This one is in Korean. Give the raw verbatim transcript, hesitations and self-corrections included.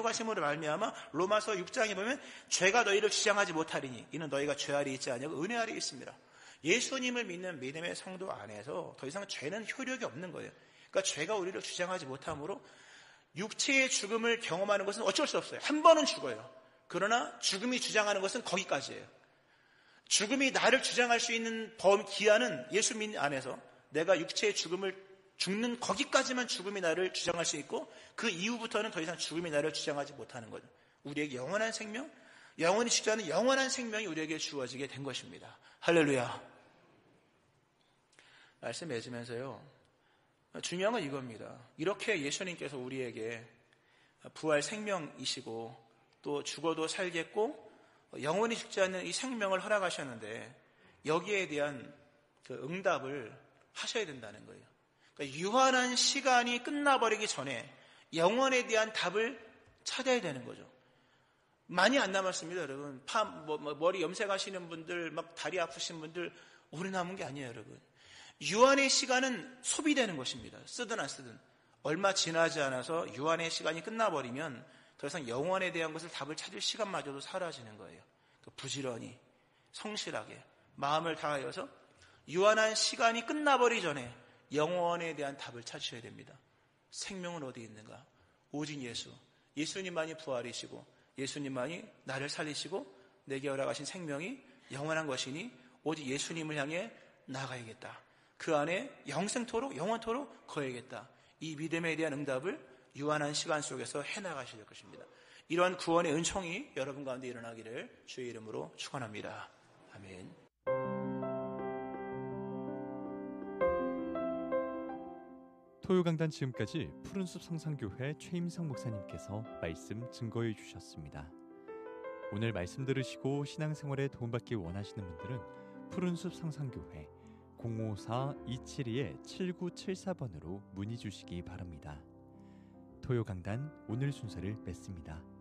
하심으로 말미암아 로마서 육 장에 보면 죄가 너희를 주장하지 못하리니 이는 너희가 죄 아래 있지 아니하고 은혜 아래 있습니다. 예수님을 믿는 믿음의 성도 안에서 더 이상 죄는 효력이 없는 거예요. 그러니까 죄가 우리를 주장하지 못하므로 육체의 죽음을 경험하는 것은 어쩔 수 없어요. 한 번은 죽어요. 그러나 죽음이 주장하는 것은 거기까지예요. 죽음이 나를 주장할 수 있는 범 기한은 예수 믿는 안에서 내가 육체의 죽음을 죽는 거기까지만 죽음이 나를 주장할 수 있고 그 이후부터는 더 이상 죽음이 나를 주장하지 못하는 거죠. 우리에게 영원한 생명, 영원히 식사하는 영원한 생명이 우리에게 주어지게 된 것입니다. 할렐루야. 말씀 맺으면서요. 중요한 건 이겁니다. 이렇게 예수님께서 우리에게 부활 생명이시고 또 죽어도 살겠고 영원히 죽지 않는 이 생명을 허락하셨는데 여기에 대한 그 응답을 하셔야 된다는 거예요. 그러니까 유한한 시간이 끝나버리기 전에 영원에 대한 답을 찾아야 되는 거죠. 많이 안 남았습니다, 여러분. 파, 뭐, 뭐, 머리 염색하시는 분들, 막 다리 아프신 분들 오래 남은 게 아니에요, 여러분. 유한의 시간은 소비되는 것입니다. 쓰든 안 쓰든. 얼마 지나지 않아서 유한의 시간이 끝나버리면 더 이상 영원에 대한 것을 답을 찾을 시간마저도 사라지는 거예요. 부지런히, 성실하게, 마음을 다하여서 유한한 시간이 끝나버리기 전에 영원에 대한 답을 찾으셔야 됩니다. 생명은 어디 있는가? 오직 예수. 예수님만이 부활이시고 예수님만이 나를 살리시고 내게 허락하신 생명이 영원한 것이니 오직 예수님을 향해 나가야겠다. 그 안에 영생토록 영원토록 거해야겠다. 이 믿음에 대한 응답을 유한한 시간 속에서 해나가셔야 될 것입니다. 이러한 구원의 은총이 여러분 가운데 일어나기를 주의 이름으로 축원합니다. 아멘. 토요강단 지금까지 푸른숲 성산교회 최임성 목사님께서 말씀 증거해 주셨습니다. 오늘 말씀 들으시고 신앙생활에 도움받기 원하시는 분들은 푸른숲 성산교회 공오사 이칠이 칠구칠사 번으로 문의 주시기 바랍니다. 토요강단 오늘 순서를 맺습니다.